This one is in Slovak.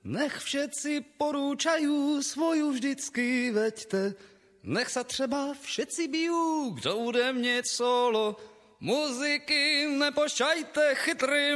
Nech všetci porúčajú svoju vždycky veďte. Nech sa třeba všetci bijú, kto bude mnieť solo. Muziky nepošťajte chytrým